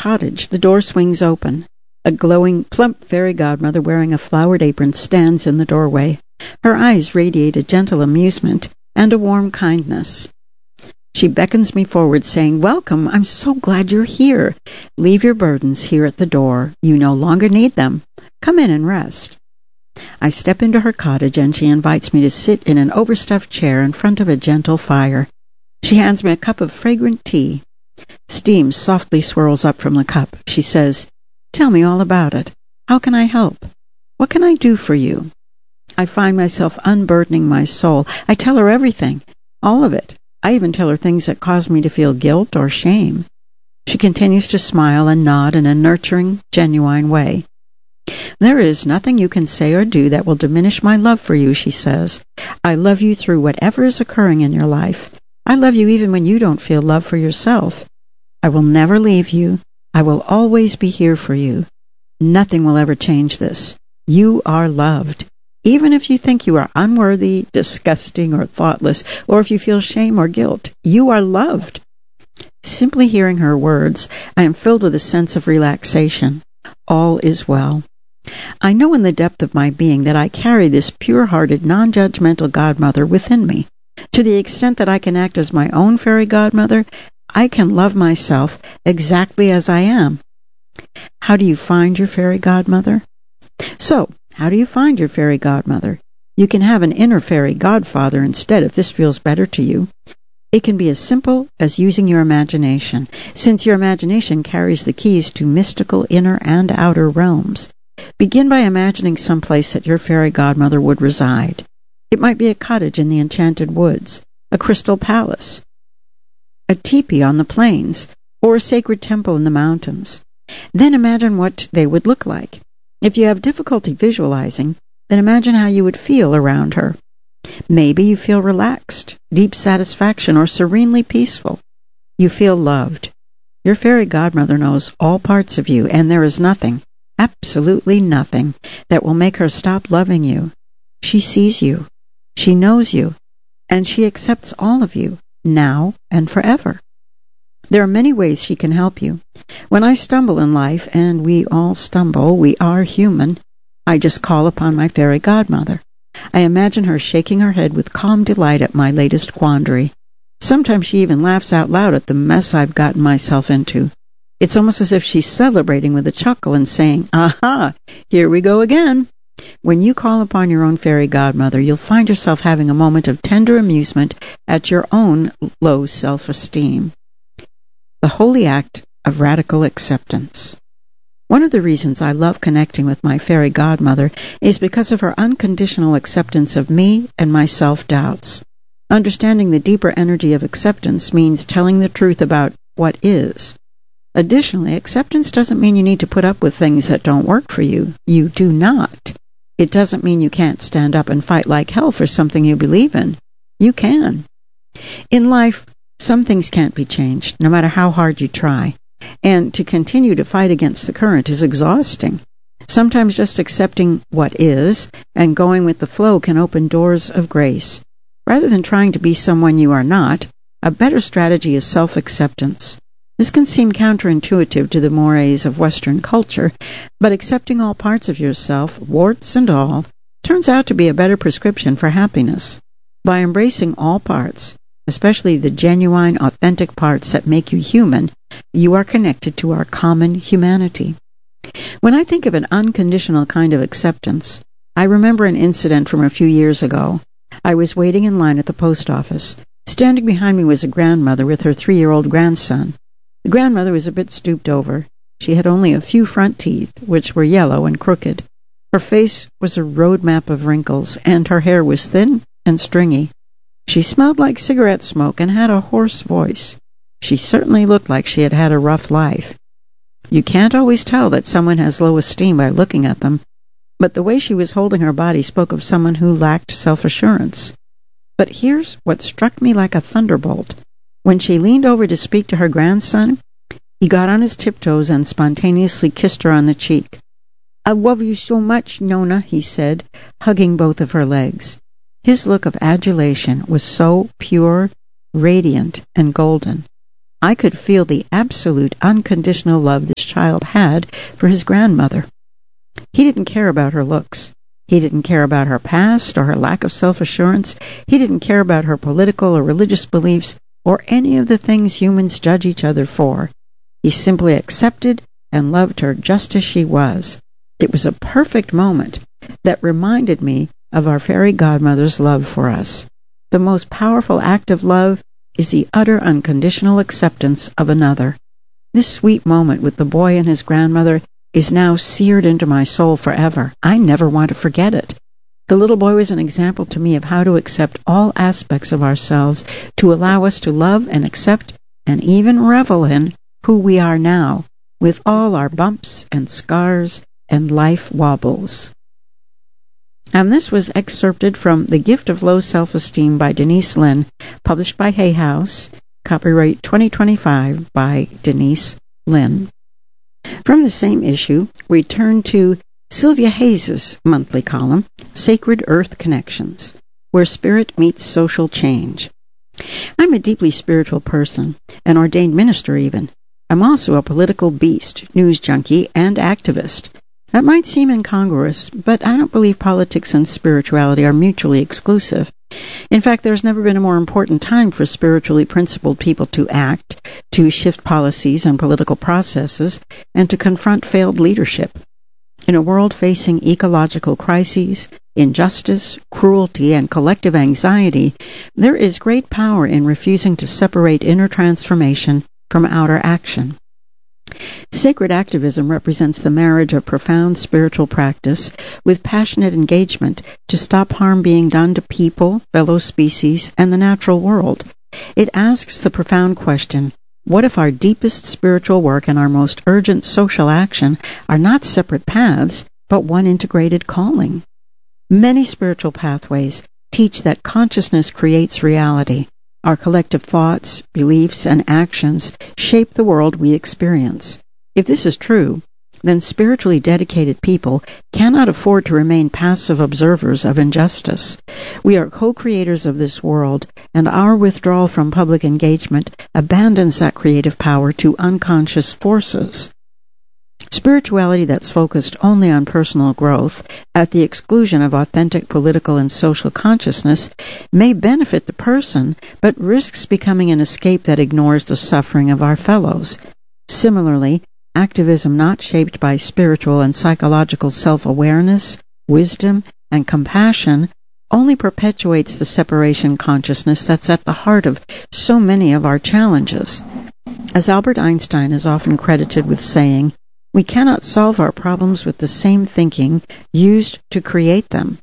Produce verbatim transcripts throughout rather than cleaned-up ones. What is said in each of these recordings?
cottage, the door swings open. A glowing, plump fairy godmother wearing a flowered apron stands in the doorway. Her eyes radiate a gentle amusement and a warm kindness. She beckons me forward, saying, "Welcome, I'm so glad you're here. Leave your burdens here at the door. You no longer need them. Come in and rest." I step into her cottage, and she invites me to sit in an overstuffed chair in front of a gentle fire. She hands me a cup of fragrant tea. Steam softly swirls up from the cup. She says, "Tell me all about it. How can I help? What can I do for you?" I find myself unburdening my soul. I tell her everything, all of it. I even tell her things that cause me to feel guilt or shame. She continues to smile and nod in a nurturing, genuine way. "There is nothing you can say or do that will diminish my love for you," she says. "I love you through whatever is occurring in your life. I love you even when you don't feel love for yourself. I will never leave you. I will always be here for you. Nothing will ever change this. You are loved. Even if you think you are unworthy, disgusting, or thoughtless, or if you feel shame or guilt, you are loved." Simply hearing her words, I am filled with a sense of relaxation. All is well. I know in the depth of my being that I carry this pure-hearted, non-judgmental godmother within me. To the extent that I can act as my own fairy godmother, I can love myself exactly as I am. How do you find your fairy godmother? So, how do you find your fairy godmother? You can have an inner fairy godfather instead if this feels better to you. It can be as simple as using your imagination, since your imagination carries the keys to mystical inner and outer realms. Begin by imagining some place that your fairy godmother would reside. It might be a cottage in the enchanted woods, a crystal palace, a teepee on the plains, or a sacred temple in the mountains. Then imagine what they would look like. If you have difficulty visualizing, then imagine how you would feel around her. Maybe you feel relaxed, deep satisfaction, or serenely peaceful. You feel loved. Your fairy godmother knows all parts of you, and there is nothing, absolutely nothing, that will make her stop loving you. She sees you, she knows you, and she accepts all of you, now and forever. There are many ways she can help you. When I stumble in life, and we all stumble, we are human, I just call upon my fairy godmother. I imagine her shaking her head with calm delight at my latest quandary. Sometimes she even laughs out loud at the mess I've gotten myself into. It's almost as if she's celebrating with a chuckle and saying, "Aha, here we go again." When you call upon your own fairy godmother, you'll find yourself having a moment of tender amusement at your own low self-esteem. The holy act of radical acceptance. One of the reasons I love connecting with my fairy godmother is because of her unconditional acceptance of me and my self-doubts. Understanding the deeper energy of acceptance means telling the truth about what is. Additionally, acceptance doesn't mean you need to put up with things that don't work for you. You do not. It doesn't mean you can't stand up and fight like hell for something you believe in. You can. In life, some things can't be changed, no matter how hard you try. And to continue to fight against the current is exhausting. Sometimes just accepting what is and going with the flow can open doors of grace. Rather than trying to be someone you are not, a better strategy is self-acceptance. This can seem counterintuitive to the mores of Western culture, but accepting all parts of yourself, warts and all, turns out to be a better prescription for happiness. By embracing all parts, especially the genuine, authentic parts that make you human, you are connected to our common humanity. When I think of an unconditional kind of acceptance, I remember an incident from a few years ago. I was waiting in line at the post office. Standing behind me was a grandmother with her three-year-old grandson. The grandmother was a bit stooped over. She had only a few front teeth, which were yellow and crooked. Her face was a road map of wrinkles, and her hair was thin and stringy. She smelled like cigarette smoke and had a hoarse voice. She certainly looked like she had had a rough life. You can't always tell that someone has low esteem by looking at them, but the way she was holding her body spoke of someone who lacked self-assurance. But here's what struck me like a thunderbolt. When she leaned over to speak to her grandson, he got on his tiptoes and spontaneously kissed her on the cheek. "I love you so much, Nona," he said, hugging both of her legs. His look of adulation was so pure, radiant, and golden. I could feel the absolute unconditional love this child had for his grandmother. He didn't care about her looks. He didn't care about her past or her lack of self-assurance. He didn't care about her political or religious beliefs or any of the things humans judge each other for. He simply accepted and loved her just as she was. It was a perfect moment that reminded me of our fairy godmother's love for us. The most powerful act of love is the utter unconditional acceptance of another. This sweet moment with the boy and his grandmother is now seared into my soul forever. I never want to forget it. The little boy was an example to me of how to accept all aspects of ourselves, to allow us to love and accept and even revel in who we are now, with all our bumps and scars and life wobbles. And this was excerpted from The Gift of Low Self-Esteem by Denise Linn, published by Hay House, copyright twenty twenty-five by Denise Linn. From the same issue, we turn to Sylvia Hayes' monthly column, Sacred Earth Connections, where spirit meets social change. I'm a deeply spiritual person, an ordained minister even. I'm also a political beast, news junkie, and activist. That might seem incongruous, but I don't believe politics and spirituality are mutually exclusive. In fact, there's never been a more important time for spiritually principled people to act, to shift policies and political processes, and to confront failed leadership. In a world facing ecological crises, injustice, cruelty, and collective anxiety, there is great power in refusing to separate inner transformation from outer action. Sacred activism represents the marriage of profound spiritual practice with passionate engagement to stop harm being done to people, fellow species, and the natural world. It asks the profound question, what if our deepest spiritual work and our most urgent social action are not separate paths, but one integrated calling? Many spiritual pathways teach that consciousness creates reality. Our collective thoughts, beliefs, and actions shape the world we experience. If this is true, then spiritually dedicated people cannot afford to remain passive observers of injustice. We are co-creators of this world, and our withdrawal from public engagement abandons that creative power to unconscious forces. Spirituality that's focused only on personal growth, at the exclusion of authentic political and social consciousness, may benefit the person, but risks becoming an escape that ignores the suffering of our fellows. Similarly, activism not shaped by spiritual and psychological self-awareness, wisdom, and compassion only perpetuates the separation consciousness that's at the heart of so many of our challenges. As Albert Einstein is often credited with saying, we cannot solve our problems with the same thinking used to create them.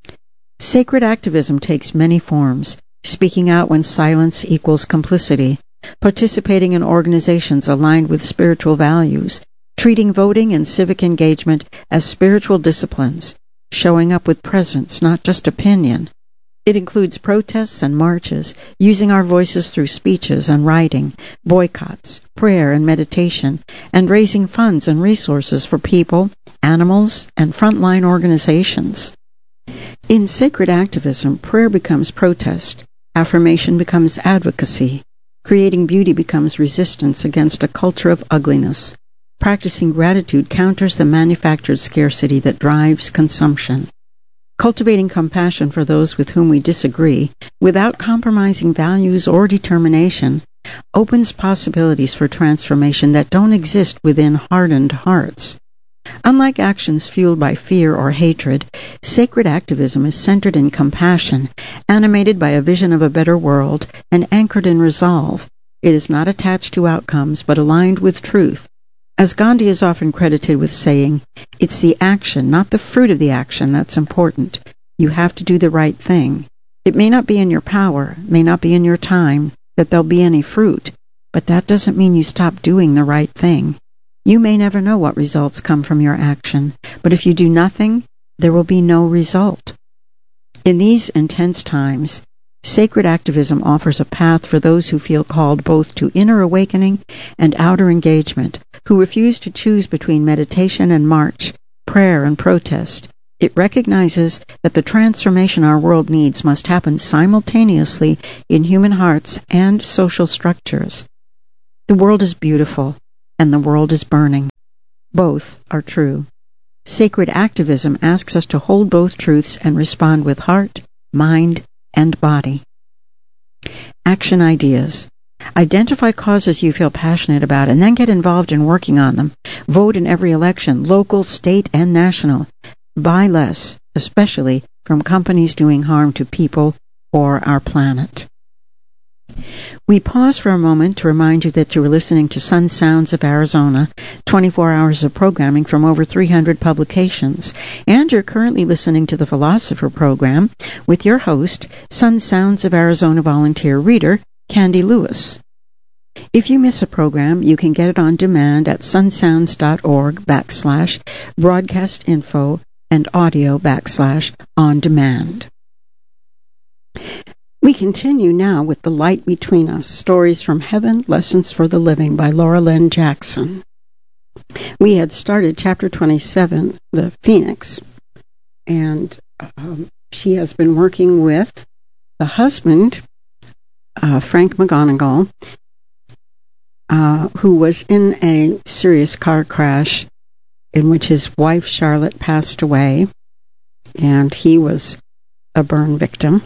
Sacred activism takes many forms, speaking out when silence equals complicity, participating in organizations aligned with spiritual values, treating voting and civic engagement as spiritual disciplines, showing up with presence, not just opinion. It includes protests and marches, using our voices through speeches and writing, boycotts, prayer and meditation, and raising funds and resources for people, animals, and frontline organizations. In sacred activism, prayer becomes protest, affirmation becomes advocacy, creating beauty becomes resistance against a culture of ugliness. Practicing gratitude counters the manufactured scarcity that drives consumption. Cultivating compassion for those with whom we disagree, without compromising values or determination, opens possibilities for transformation that don't exist within hardened hearts. Unlike actions fueled by fear or hatred, sacred activism is centered in compassion, animated by a vision of a better world, and anchored in resolve. It is not attached to outcomes, but aligned with truth. As Gandhi is often credited with saying, it's the action, not the fruit of the action, that's important. You have to do the right thing. It may not be in your power, may not be in your time, that there'll be any fruit, but that doesn't mean you stop doing the right thing. You may never know what results come from your action, but if you do nothing, there will be no result. In these intense times, sacred activism offers a path for those who feel called both to inner awakening and outer engagement, who refuse to choose between meditation and march, prayer and protest. It recognizes that the transformation our world needs must happen simultaneously in human hearts and social structures. The world is beautiful, and the world is burning. Both are true. Sacred activism asks us to hold both truths and respond with heart, mind, and body. Action ideas. Identify causes you feel passionate about and then get involved in working on them. Vote in every election, local, state, and national. Buy less, especially from companies doing harm to people or our planet. We pause for a moment to remind you that you are listening to Sun Sounds of Arizona, twenty-four hours of programming from over three hundred publications, and you're currently listening to the Philosopher Program with your host, Sun Sounds of Arizona volunteer reader, Candy Lewis. If you miss a program, you can get it on demand at sunsounds.org backslash broadcast info and audio backslash on demand. We continue now with The Light Between Us, Stories from Heaven, Lessons for the Living by Laura Lynn Jackson. We had started chapter twenty-seven, The Phoenix, and um, she has been working with the husband, uh, Frank McGonigal, uh, who was in a serious car crash in which his wife, Charlotte, passed away, and he was a burn victim.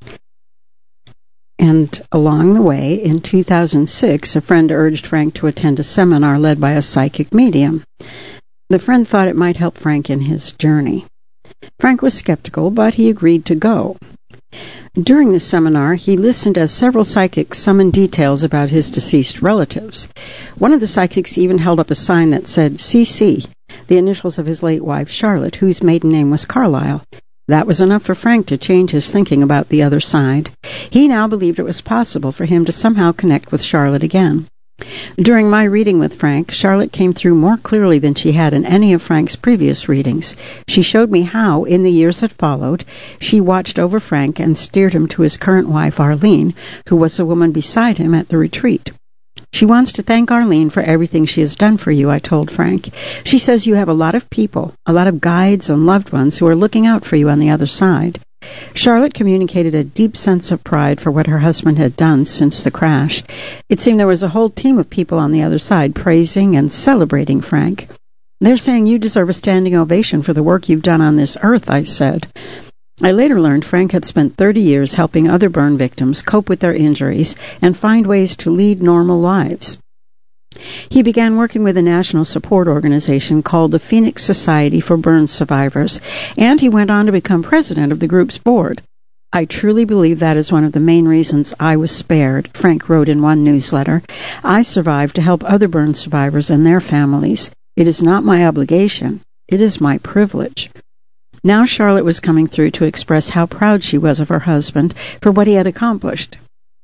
And along the way, in two thousand six, a friend urged Frank to attend a seminar led by a psychic medium. The friend thought it might help Frank in his journey. Frank was skeptical, but he agreed to go. During the seminar, he listened as several psychics summoned details about his deceased relatives. One of the psychics even held up a sign that said C C, the initials of his late wife, Charlotte, whose maiden name was Carlyle. That was enough for Frank to change his thinking about the other side. He now believed it was possible for him to somehow connect with Charlotte again. During my reading with Frank, Charlotte came through more clearly than she had in any of Frank's previous readings. She showed me how, in the years that followed, she watched over Frank and steered him to his current wife, Arlene, who was the woman beside him at the retreat. She wants to thank Arlene for everything she has done for you, I told Frank. She says you have a lot of people, a lot of guides and loved ones who are looking out for you on the other side. Charlotte communicated a deep sense of pride for what her husband had done since the crash. It seemed there was a whole team of people on the other side praising and celebrating Frank. They're saying you deserve a standing ovation for the work you've done on this earth, I said. I later learned Frank had spent thirty years helping other burn victims cope with their injuries and find ways to lead normal lives. He began working with a national support organization called the Phoenix Society for Burn Survivors, and he went on to become president of the group's board. I truly believe that is one of the main reasons I was spared, Frank wrote in one newsletter. I survived to help other burn survivors and their families. It is not my obligation. It is my privilege. Now Charlotte was coming through to express how proud she was of her husband for what he had accomplished.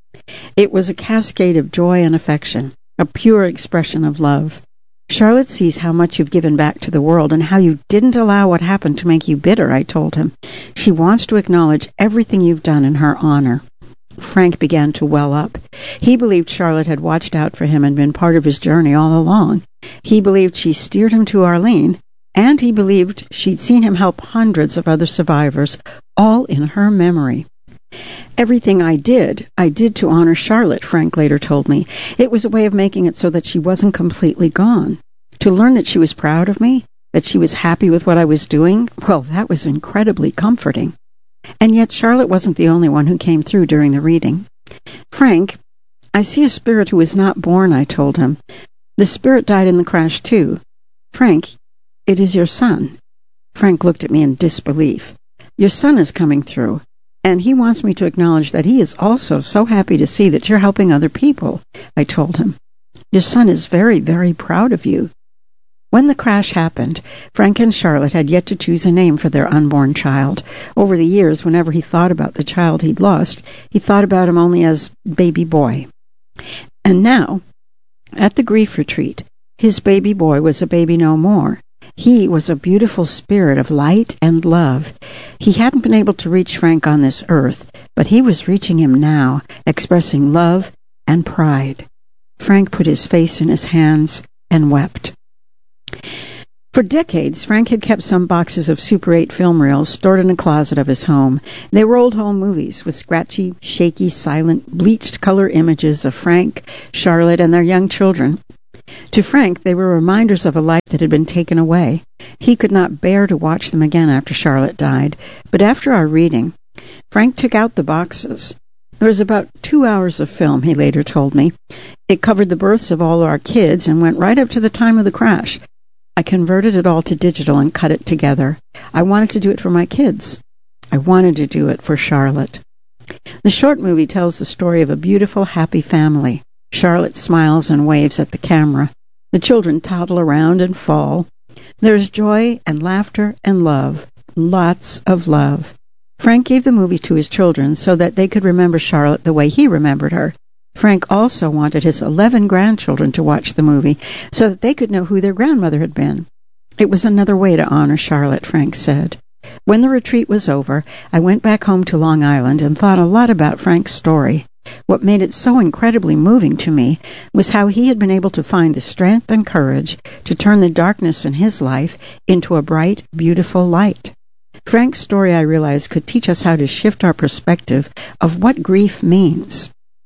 It was a cascade of joy and affection, a pure expression of love. Charlotte sees how much you've given back to the world and how you didn't allow what happened to make you bitter, I told him. She wants to acknowledge everything you've done in her honor. Frank began to well up. He believed Charlotte had watched out for him and been part of his journey all along. He believed she steered him to Arlene, and he believed she'd seen him help hundreds of other survivors, all in her memory. Everything I did, I did to honor Charlotte, Frank later told me. It was a way of making it so that she wasn't completely gone. To learn that she was proud of me, that she was happy with what I was doing, well, that was incredibly comforting. And yet Charlotte wasn't the only one who came through during the reading. Frank, I see a spirit who was not born, I told him. The spirit died in the crash, too. Frank, it is your son. Frank looked at me in disbelief. Your son is coming through, and he wants me to acknowledge that he is also so happy to see that you're helping other people, I told him. Your son is very, very proud of you. When the crash happened, Frank and Charlotte had yet to choose a name for their unborn child. Over the years, whenever he thought about the child he'd lost, he thought about him only as baby boy. And now, at the grief retreat, his baby boy was a baby no more. He was a beautiful spirit of light and love. He hadn't been able to reach Frank on this earth, but he was reaching him now, expressing love and pride. Frank put his face in his hands and wept. For decades, Frank had kept some boxes of Super eight film reels stored in a closet of his home. They were old home movies with scratchy, shaky, silent, bleached color images of Frank, Charlotte, and their young children. To Frank, they were reminders of a life that had been taken away. He could not bear to watch them again after Charlotte died. But after our reading, Frank took out the boxes. There was about two hours of film, he later told me. It covered the births of all our kids and went right up to the time of the crash. I converted it all to digital and cut it together. I wanted to do it for my kids. I wanted to do it for Charlotte. The short movie tells the story of a beautiful, happy family. Charlotte smiles and waves at the camera. The children toddle around and fall. There's joy and laughter and love. Lots of love. Frank gave the movie to his children so that they could remember Charlotte the way he remembered her. Frank also wanted his eleven grandchildren to watch the movie so that they could know who their grandmother had been. It was another way to honor Charlotte, Frank said. When the retreat was over, I went back home to Long Island and thought a lot about Frank's story. What made it so incredibly moving to me was how he had been able to find the strength and courage to turn the darkness in his life into a bright, beautiful light. Frank's story, I realized, could teach us how to shift our perspective of what grief means.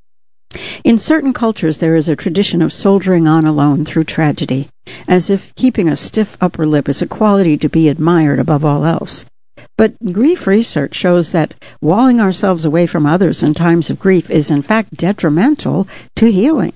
In certain cultures, there is a tradition of soldiering on alone through tragedy, as if keeping a stiff upper lip is a quality to be admired above all else. But grief research shows that walling ourselves away from others in times of grief is in fact detrimental to healing.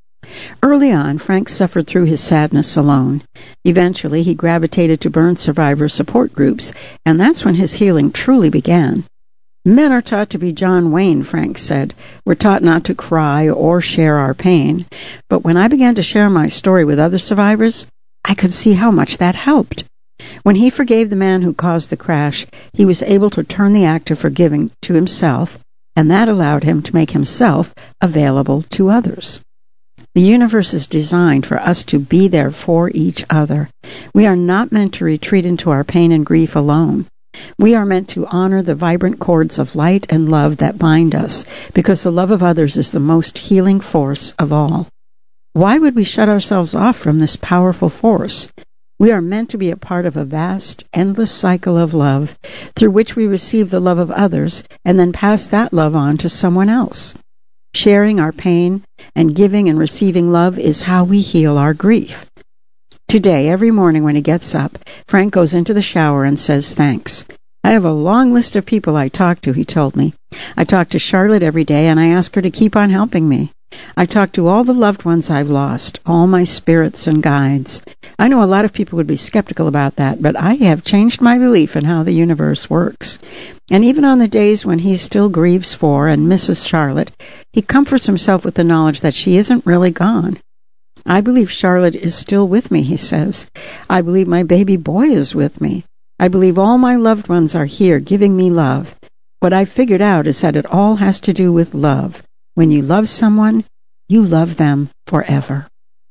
Early on, Frank suffered through his sadness alone. Eventually, he gravitated to burn survivor support groups, and that's when his healing truly began. Men are taught to be John Wayne, Frank said. We're taught not to cry or share our pain. But when I began to share my story with other survivors, I could see how much that helped. When he forgave the man who caused the crash, he was able to turn the act of forgiving to himself, and that allowed him to make himself available to others. The universe is designed for us to be there for each other. We are not meant to retreat into our pain and grief alone. We are meant to honor the vibrant cords of light and love that bind us, because the love of others is the most healing force of all. Why would we shut ourselves off from this powerful force? We are meant to be a part of a vast, endless cycle of love, through which we receive the love of others and then pass that love on to someone else. Sharing our pain and giving and receiving love is how we heal our grief. Today, every morning when he gets up, Frank goes into the shower and says thanks. I have a long list of people I talk to, he told me. I talk to Charlotte every day, and I ask her to keep on helping me. I talk to all the loved ones I've lost, all my spirits and guides. I know a lot of people would be skeptical about that, but I have changed my belief in how the universe works. And even on the days when he still grieves for and misses Charlotte, he comforts himself with the knowledge that she isn't really gone. I believe Charlotte is still with me, he says. I believe my baby boy is with me. I believe all my loved ones are here giving me love. What I've figured out is that it all has to do with love. When you love someone, you love them forever.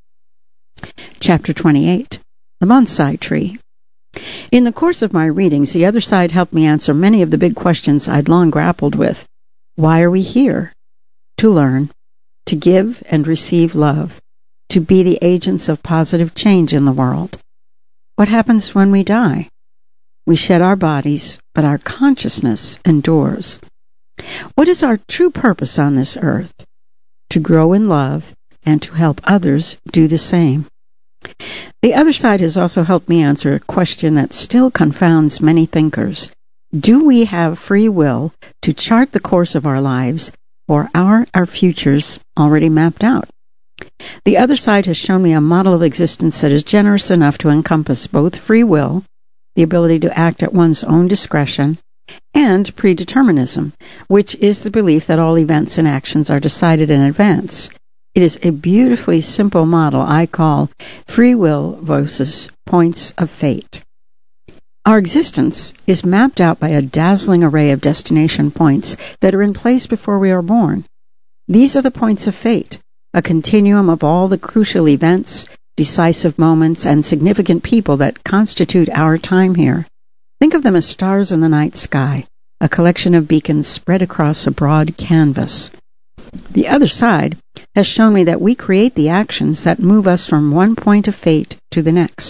Chapter twenty-eight. The Bonsai Tree. In the course of my readings, the other side helped me answer many of the big questions I'd long grappled with. Why are we here? To learn, to give and receive love, to be the agents of positive change in the world. What happens when we die? We shed our bodies, but our consciousness endures. What is our true purpose on this earth? To grow in love and to help others do the same. The other side has also helped me answer a question that still confounds many thinkers. Do we have free will to chart the course of our lives, or are our futures already mapped out? The other side has shown me a model of existence that is generous enough to encompass both free will, the ability to act at one's own discretion, and predeterminism, which is the belief that all events and actions are decided in advance. It is a beautifully simple model I call free will versus points of fate. Our existence is mapped out by a dazzling array of destination points that are in place before we are born. These are the points of fate, a continuum of all the crucial events, decisive moments, and significant people that constitute our time here. Think of them as stars in the night sky, a collection of beacons spread across a broad canvas. The other side has shown me that we create the actions that move us from one point of fate to the next.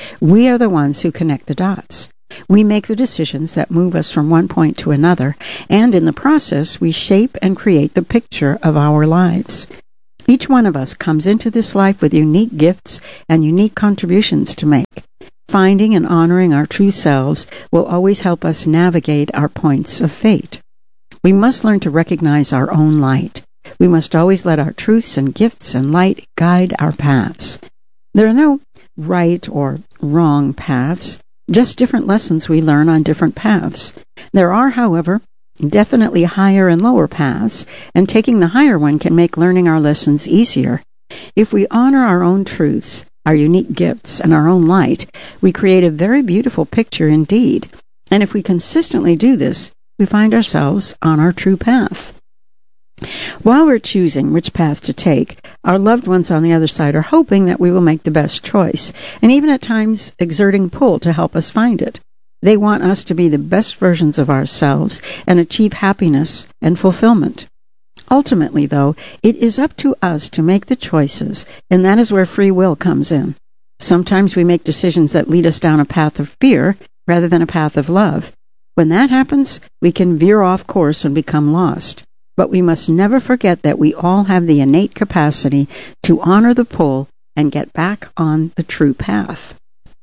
We are the ones who connect the dots. We make the decisions that move us from one point to another, and in the process, we shape and create the picture of our lives. Each one of us comes into this life with unique gifts and unique contributions to make. Finding and honoring our true selves will always help us navigate our points of fate. We must learn to recognize our own light. We must always let our truths and gifts and light guide our paths. There are no right or wrong paths, just different lessons we learn on different paths. There are, however, definitely higher and lower paths, and taking the higher one can make learning our lessons easier. If we honor our own truths, our unique gifts, and our own light, we create a very beautiful picture indeed. And if we consistently do this, we find ourselves on our true path. While we're choosing which path to take, our loved ones on the other side are hoping that we will make the best choice, and even at times exerting pull to help us find it. They want us to be the best versions of ourselves and achieve happiness and fulfillment. Ultimately, though, it is up to us to make the choices, and that is where free will comes in. Sometimes we make decisions that lead us down a path of fear rather than a path of love. When that happens, we can veer off course and become lost. But we must never forget that we all have the innate capacity to honor the pull and get back on the true path.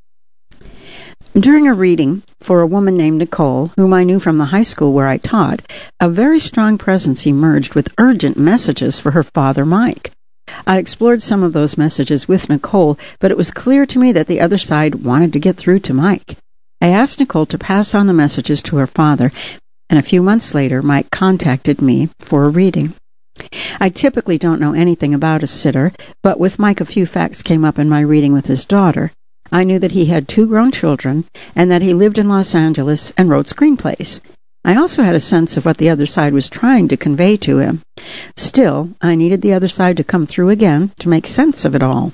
During a reading for a woman named Nicole, whom I knew from the high school where I taught, a very strong presence emerged with urgent messages for her father, Mike. I explored some of those messages with Nicole, but it was clear to me that the other side wanted to get through to Mike. I asked Nicole to pass on the messages to her father, and a few months later, Mike contacted me for a reading. I typically don't know anything about a sitter, but with Mike a few facts came up in my reading with his daughter. I knew that he had two grown children and that he lived in Los Angeles and wrote screenplays. I also had a sense of what the other side was trying to convey to him. Still, I needed the other side to come through again to make sense of it all.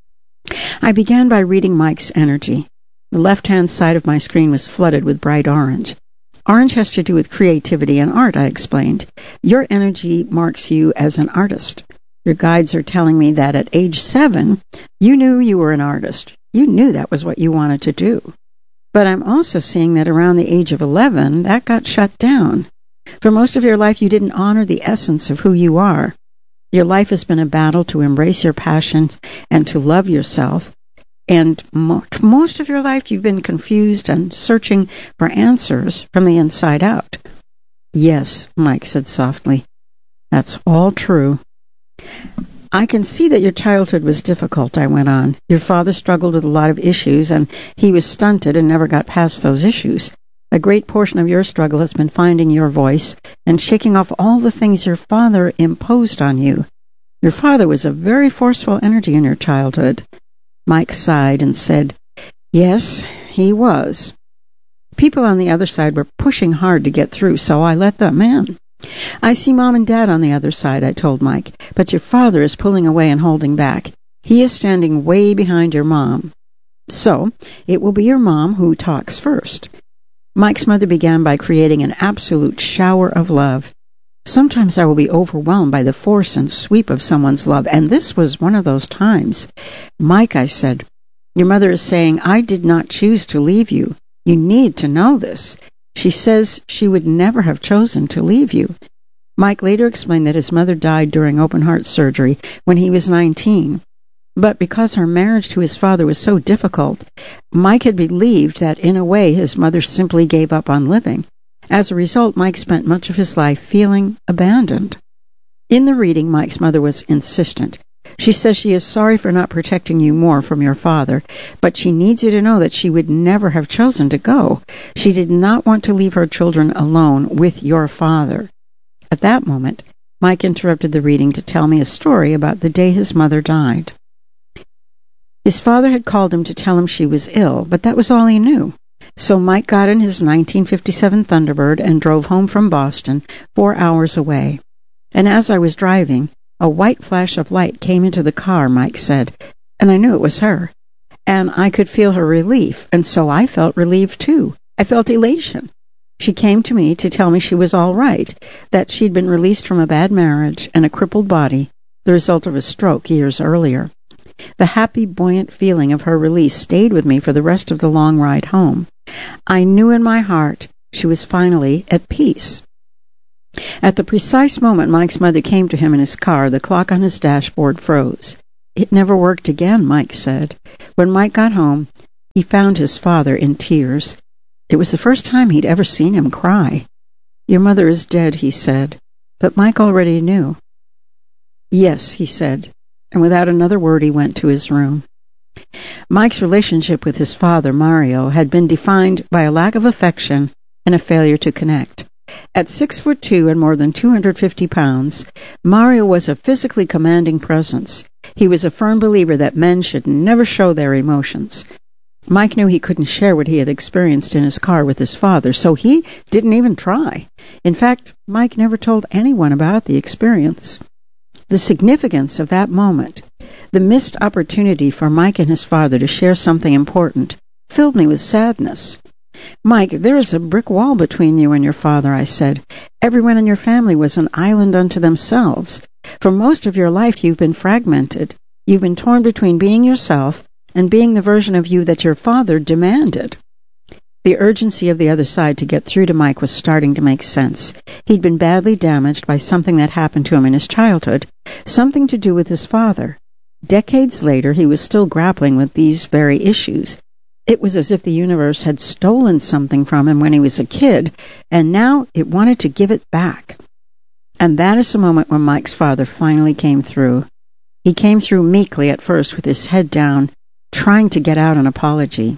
I began by reading Mike's energy. The left-hand side of my screen was flooded with bright orange. Orange has to do with creativity and art, I explained. Your energy marks you as an artist. Your guides are telling me that at age seven, you knew you were an artist. You knew that was what you wanted to do. But I'm also seeing that around the age of eleven, that got shut down. For most of your life, you didn't honor the essence of who you are. Your life has been a battle to embrace your passions and to love yourself. And mo- most of your life, you've been confused and searching for answers from the inside out. Yes, Mike said softly. That's all true. I can see that your childhood was difficult, I went on. Your father struggled with a lot of issues, and he was stunted and never got past those issues. A great portion of your struggle has been finding your voice and shaking off all the things your father imposed on you. Your father was a very forceful energy in your childhood. Mike sighed and said, Yes, he was. People on the other side were pushing hard to get through, so I let them in. I see Mom and Dad on the other side, I told Mike, but your father is pulling away and holding back. He is standing way behind your mom. So, it will be your mom who talks first. Mike's mother began by creating an absolute shower of love. Sometimes I will be overwhelmed by the force and sweep of someone's love, and this was one of those times. Mike, I said, your mother is saying, I did not choose to leave you. You need to know this. She says she would never have chosen to leave you. Mike later explained that his mother died during open-heart surgery when he was nineteen. But because her marriage to his father was so difficult, Mike had believed that in a way his mother simply gave up on living. As a result, Mike spent much of his life feeling abandoned. In the reading, Mike's mother was insistent. She says she is sorry for not protecting you more from your father, but she needs you to know that she would never have chosen to go. She did not want to leave her children alone with your father. At that moment, Mike interrupted the reading to tell me a story about the day his mother died. His father had called him to tell him she was ill, but that was all he knew. So Mike got in his nineteen fifty-seven Thunderbird and drove home from Boston, four hours away. And as I was driving, a white flash of light came into the car, Mike said, and I knew it was her. And I could feel her relief, and so I felt relieved too. I felt elation. She came to me to tell me she was all right, that she'd been released from a bad marriage and a crippled body, the result of a stroke years earlier. The happy, buoyant feeling of her release stayed with me for the rest of the long ride home. I knew in my heart she was finally at peace. At the precise moment Mike's mother came to him in his car, the clock on his dashboard froze. It never worked again, Mike said. When Mike got home, he found his father in tears. It was the first time he'd ever seen him cry. "Your mother is dead," he said. But Mike already knew. "Yes," he said, and without another word he went to his room. Mike's relationship with his father, Mario, had been defined by a lack of affection and a failure to connect. At six foot two and more than two hundred fifty pounds, Mario was a physically commanding presence. He was a firm believer that men should never show their emotions. Mike knew he couldn't share what he had experienced in his car with his father, so he didn't even try. In fact, Mike never told anyone about the experience. The significance of that moment, the missed opportunity for Mike and his father to share something important, filled me with sadness. "Mike, there is a brick wall between you and your father," I said. "Everyone in your family was an island unto themselves. For most of your life you've been fragmented. You've been torn between being yourself and being the version of you that your father demanded." The urgency of the other side to get through to Mike was starting to make sense. He'd been badly damaged by something that happened to him in his childhood, something to do with his father. Decades later, he was still grappling with these very issues. It was as if the universe had stolen something from him when he was a kid, and now it wanted to give it back. And that is the moment when Mike's father finally came through. He came through meekly at first with his head down, trying to get out an apology.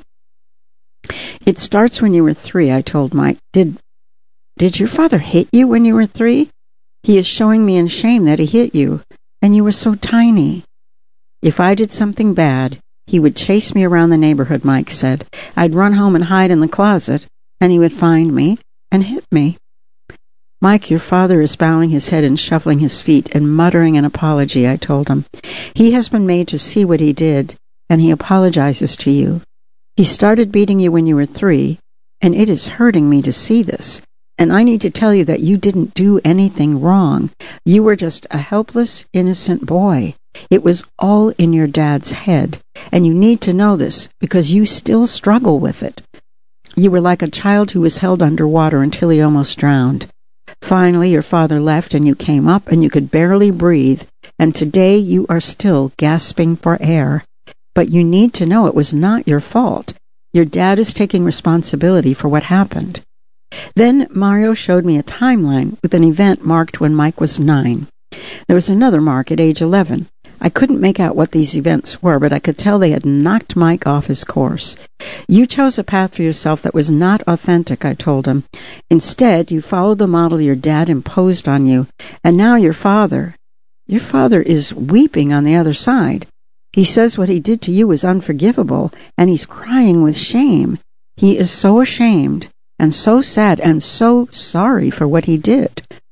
"It starts when you were three," I told Mike. Did, did your father hit you when you were three? He is showing me in shame that he hit you, and you were so tiny. "If I did something bad, he would chase me around the neighborhood," Mike said. "I'd run home and hide in the closet, and he would find me and hit me." "Mike, your father is bowing his head and shuffling his feet and muttering an apology," I told him. "He has been made to see what he did, and he apologizes to you. He started beating you when you were three, and it is hurting me to see this. And I need to tell you that you didn't do anything wrong. You were just a helpless, innocent boy. It was all in your dad's head, and you need to know this because you still struggle with it. You were like a child who was held underwater until he almost drowned. Finally, your father left, and you came up, and you could barely breathe, and today you are still gasping for air. But you need to know it was not your fault. Your dad is taking responsibility for what happened." Then Mario showed me a timeline with an event marked when Mike was nine. There was another mark at age eleven. I couldn't make out what these events were, but I could tell they had knocked Mike off his course. "You chose a path for yourself that was not authentic," I told him. "Instead, you followed the model your dad imposed on you, and now your father, your father is weeping on the other side. He says what he did to you is unforgivable, and he's crying with shame. He is so ashamed and so sad and so sorry for what he did."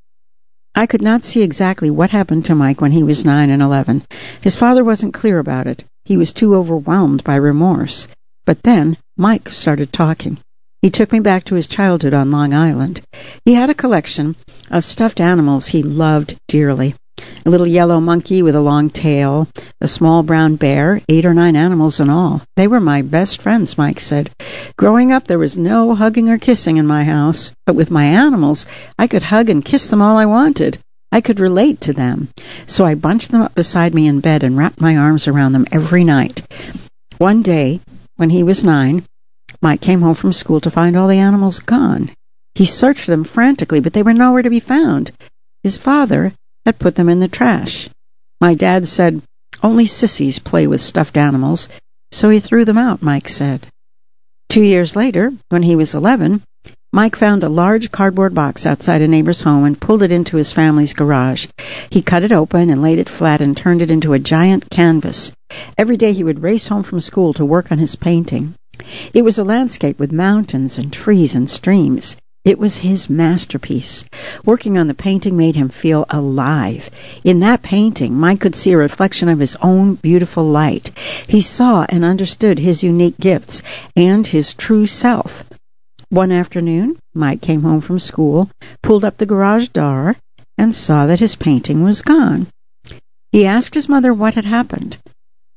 I could not see exactly what happened to Mike when he was nine and eleven. His father wasn't clear about it. He was too overwhelmed by remorse. But then Mike started talking. He took me back to his childhood on Long Island. He had a collection of stuffed animals he loved dearly. A little yellow monkey with a long tail, a small brown bear, eight or nine animals in all. They were my best friends, Mike said. Growing up, there was no hugging or kissing in my house, but with my animals, I could hug and kiss them all I wanted. I could relate to them, so I bunched them up beside me in bed and wrapped my arms around them every night. One day, when he was nine, Mike came home from school to find all the animals gone. He searched them frantically, but they were nowhere to be found. His father had put them in the trash. My dad said, "Only sissies play with stuffed animals," so he threw them out, Mike said. Two years later, when he was eleven, Mike found a large cardboard box outside a neighbor's home and pulled it into his family's garage. He cut it open and laid it flat and turned it into a giant canvas. Every day he would race home from school to work on his painting. It was a landscape with mountains and trees and streams. It was his masterpiece. Working on the painting made him feel alive. In that painting, Mike could see a reflection of his own beautiful light. He saw and understood his unique gifts and his true self. One afternoon, Mike came home from school, pulled up the garage door, and saw that his painting was gone. He asked his mother what had happened.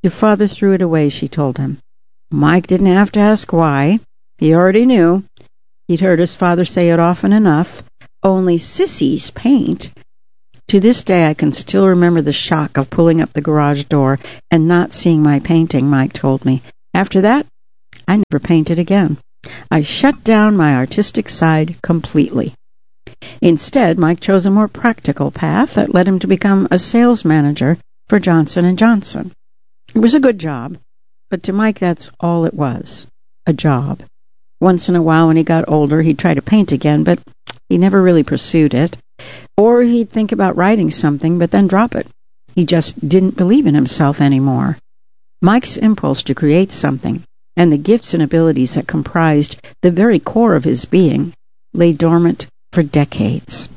Your father threw it away, she told him. Mike didn't have to ask why. He already knew. He'd heard his father say it often enough. Only sissies paint. To this day, I can still remember the shock of pulling up the garage door and not seeing my painting, Mike told me. After that, I never painted again. I shut down my artistic side completely. Instead, Mike chose a more practical path that led him to become a sales manager for Johnson and Johnson. It was a good job, but to Mike that's all it was, a job. Once in a while when he got older, he'd try to paint again, but he never really pursued it. Or he'd think about writing something, but then drop it. He just didn't believe in himself anymore. Mike's impulse to create something, and the gifts and abilities that comprised the very core of his being, lay dormant for decades.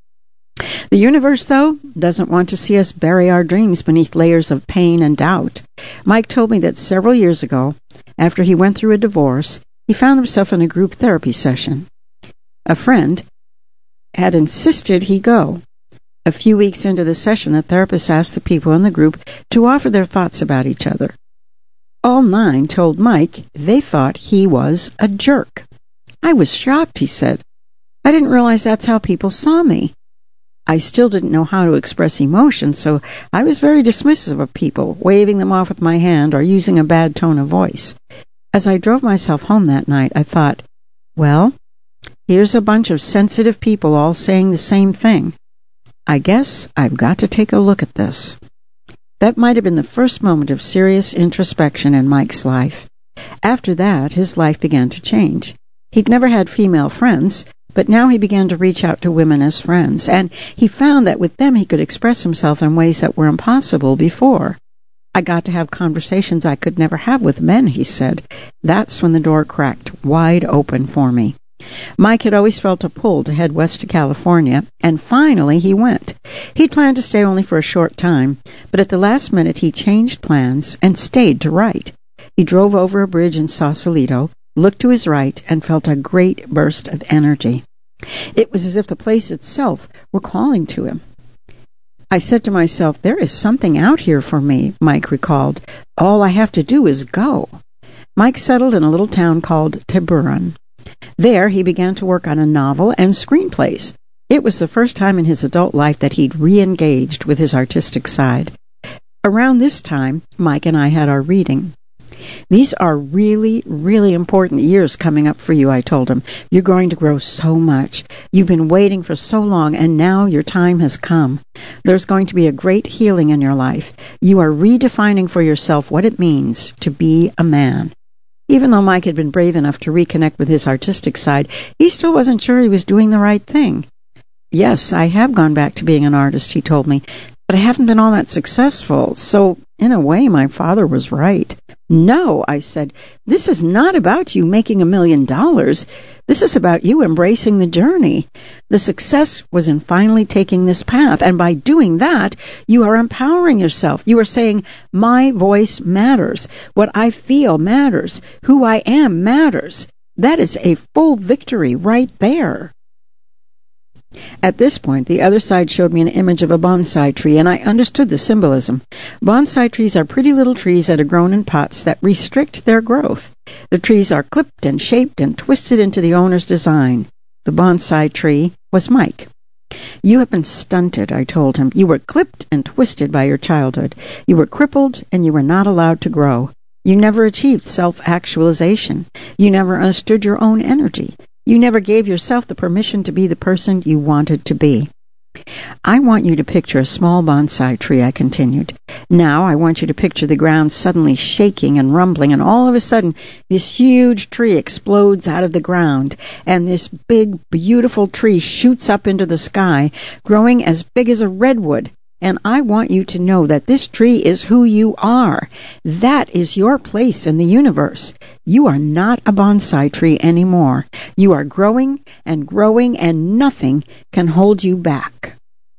The universe, though, doesn't want to see us bury our dreams beneath layers of pain and doubt. Mike told me that several years ago, after he went through a divorce, he found himself in a group therapy session. A friend had insisted he go. A few weeks into the session, the therapist asked the people in the group to offer their thoughts about each other. All nine told Mike they thought he was a jerk. I was shocked, he said. I didn't realize that's how people saw me. I still didn't know how to express emotion, so I was very dismissive of people, waving them off with my hand or using a bad tone of voice. As I drove myself home that night, I thought, well, here's a bunch of sensitive people all saying the same thing. I guess I've got to take a look at this. That might have been the first moment of serious introspection in Mike's life. After that, his life began to change. He'd never had female friends, but now he began to reach out to women as friends, and he found that with them he could express himself in ways that were impossible before. I got to have conversations I could never have with men, he said. That's when the door cracked wide open for me. Mike had always felt a pull to head west to California, and finally he went. He'd planned to stay only for a short time, but at the last minute he changed plans and stayed to write. He drove over a bridge in Sausalito, looked to his right, and felt a great burst of energy. It was as if the place itself were calling to him. I said to myself, there is something out here for me, Mike recalled. All I have to do is go. Mike settled in a little town called Tiburon. There he began to work on a novel and screenplays. It was the first time in his adult life that he'd re-engaged with his artistic side. Around this time, Mike and I had our reading. These are really, really important years coming up for you, I told him. You're going to grow so much. You've been waiting for so long, and now your time has come. There's going to be a great healing in your life. You are redefining for yourself what it means to be a man. Even though Mike had been brave enough to reconnect with his artistic side, he still wasn't sure he was doing the right thing. Yes, I have gone back to being an artist, he told me, but I haven't been all that successful, so in a way my father was right. No, I said, this is not about you making a million dollars. This is about you embracing the journey. The success was in finally taking this path, and by doing that, you are empowering yourself. You are saying, my voice matters. What I feel matters. Who I am matters. That is a full victory right there. At this point, the other side showed me an image of a bonsai tree, and I understood the symbolism. Bonsai trees are pretty little trees that are grown in pots that restrict their growth. The trees are clipped and shaped and twisted into the owner's design. The bonsai tree was Mike. You have been stunted, I told him. You were clipped and twisted by your childhood. You were crippled, and you were not allowed to grow. You never achieved self-actualization. You never understood your own energy. You never gave yourself the permission to be the person you wanted to be. I want you to picture a small bonsai tree, I continued. Now I want you to picture the ground suddenly shaking and rumbling, and all of a sudden this huge tree explodes out of the ground, and this big, beautiful tree shoots up into the sky, growing as big as a redwood. And I want you to know that this tree is who you are. That is your place in the universe. You are not a bonsai tree anymore. You are growing and growing, and nothing can hold you back.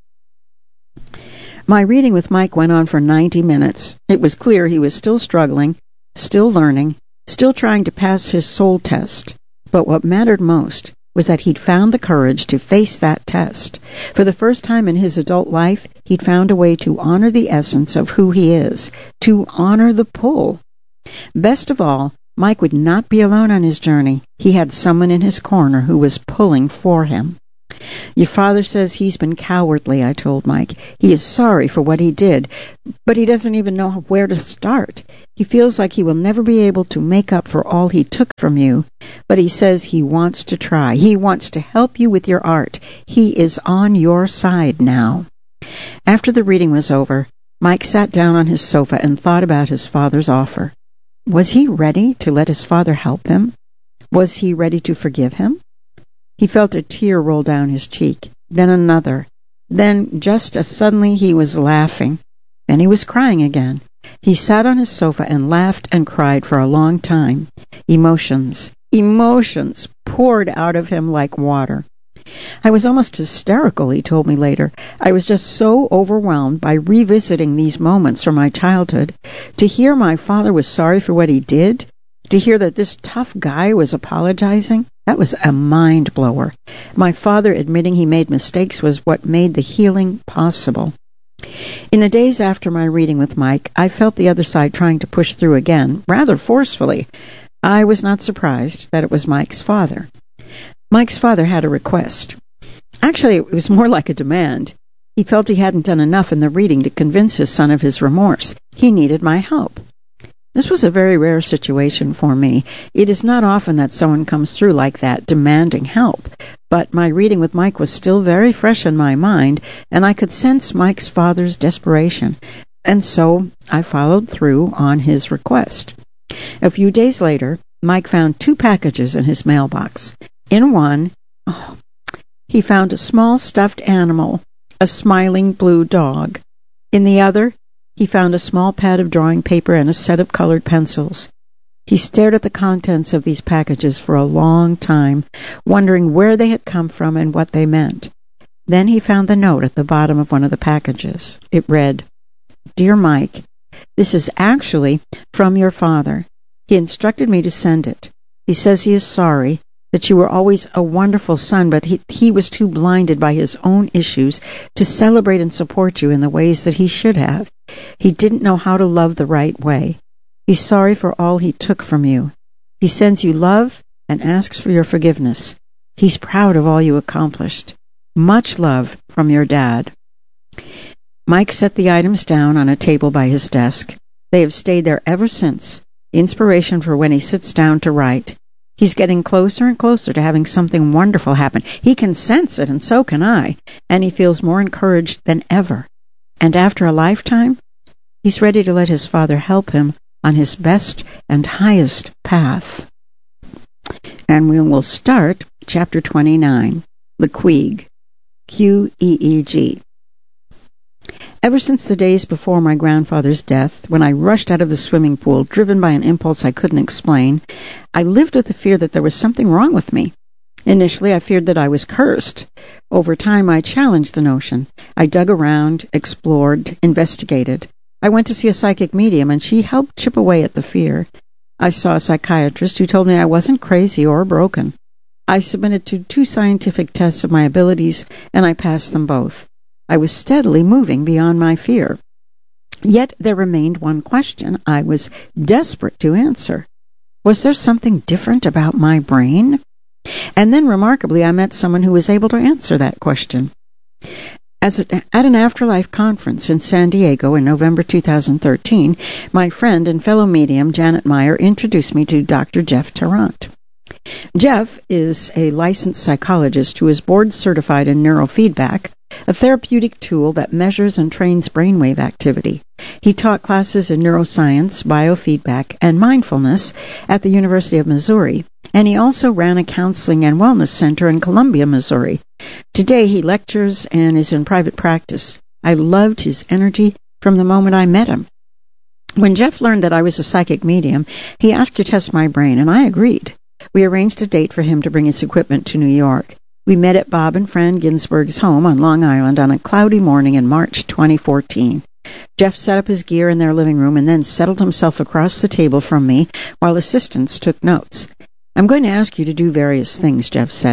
My reading with Mike went on for ninety minutes. It was clear he was still struggling, still learning, still trying to pass his soul test. But what mattered most was that he'd found the courage to face that test. For the first time in his adult life, he'd found a way to honor the essence of who he is, to honor the pull. Best of all, Mike would not be alone on his journey. He had someone in his corner who was pulling for him. Your father says he's been cowardly, I told Mike. He is sorry for what he did, but he doesn't even know where to start. He feels like he will never be able to make up for all he took from you, but he says he wants to try. He wants to help you with your art. He is on your side now. After the reading was over, Mike sat down on his sofa and thought about his father's offer. Was he ready to let his father help him? Was he ready to forgive him? He felt a tear roll down his cheek, then another. Then, just as suddenly, he was laughing. Then he was crying again. He sat on his sofa and laughed and cried for a long time. Emotions, emotions poured out of him like water. I was almost hysterical, he told me later. I was just so overwhelmed by revisiting these moments from my childhood. To hear my father was sorry for what he did, to hear that this tough guy was apologizing, that was a mind-blower. My father admitting he made mistakes was what made the healing possible. In the days after my reading with Mike, I felt the other side trying to push through again, rather forcefully. I was not surprised that it was Mike's father. Mike's father had a request. Actually, it was more like a demand. He felt he hadn't done enough in the reading to convince his son of his remorse. He needed my help. This was a very rare situation for me. It is not often that someone comes through like that, demanding help. But my reading with Mike was still very fresh in my mind, and I could sense Mike's father's desperation. And so I followed through on his request. A few days later, Mike found two packages in his mailbox. In one, oh, he found a small stuffed animal, a smiling blue dog. In the other, he found a small pad of drawing paper and a set of colored pencils. He stared at the contents of these packages for a long time, wondering where they had come from and what they meant. Then he found the note at the bottom of one of the packages. It read, "Dear Mike, this is actually from your father. He instructed me to send it. He says he is sorry, that you were always a wonderful son, but he, he was too blinded by his own issues to celebrate and support you in the ways that he should have. He didn't know how to love the right way. He's sorry for all he took from you. He sends you love and asks for your forgiveness. He's proud of all you accomplished. Much love from your dad." Mike set the items down on a table by his desk. They have stayed there ever since, inspiration for when he sits down to write. He's getting closer and closer to having something wonderful happen. He can sense it, and so can I, and he feels more encouraged than ever. And after a lifetime, he's ready to let his father help him on his best and highest path. And we will start chapter twenty-nine, the Queeg, Q E E G. Ever since the days before my grandfather's death, when I rushed out of the swimming pool, driven by an impulse I couldn't explain, I lived with the fear that there was something wrong with me. Initially, I feared that I was cursed. Over time, I challenged the notion. I dug around, explored, investigated. I went to see a psychic medium, and she helped chip away at the fear. I saw a psychiatrist who told me I wasn't crazy or broken. I submitted to two scientific tests of my abilities, and I passed them both. I was steadily moving beyond my fear. Yet there remained one question I was desperate to answer. Was there something different about my brain? And then, remarkably, I met someone who was able to answer that question. As a, at an afterlife conference in San Diego in November two thousand thirteen, my friend and fellow medium Janet Meyer introduced me to Doctor Jeff Tarrant. Jeff is a licensed psychologist who is board-certified in neurofeedback, a therapeutic tool that measures and trains brainwave activity. He taught classes in neuroscience, biofeedback, and mindfulness at the University of Missouri, and he also ran a counseling and wellness center in Columbia, Missouri. Today he lectures and is in private practice. I loved his energy from the moment I met him. When Jeff learned that I was a psychic medium, he asked to test my brain, and I agreed. We arranged a date for him to bring his equipment to New York. We met at Bob and Fran Ginsberg's home on Long Island on a cloudy morning in March twenty fourteen. Jeff set up his gear in their living room and then settled himself across the table from me while assistants took notes. "I'm going to ask you to do various things," Jeff said.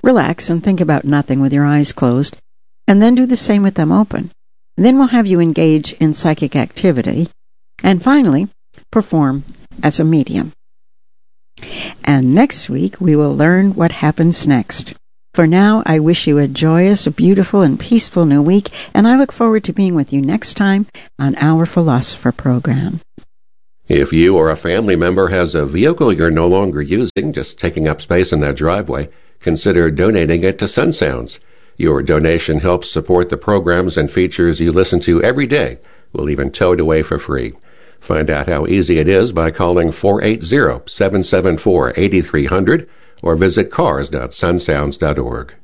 Relax and think about nothing with your eyes closed, and then do the same with them open. Then we'll have you engage in psychic activity, and finally, perform as a medium. And next week, we will learn what happens next. For now, I wish you a joyous, beautiful, and peaceful new week, and I look forward to being with you next time on Our Philosopher program. If you or a family member has a vehicle you're no longer using, just taking up space in that driveway, consider donating it to Sun Sounds. Your donation helps support the programs and features you listen to every day. We'll even tow it away for free. Find out how easy it is by calling four eight zero, seven seven four, eight three zero zero or visit cars dot sun sounds dot org.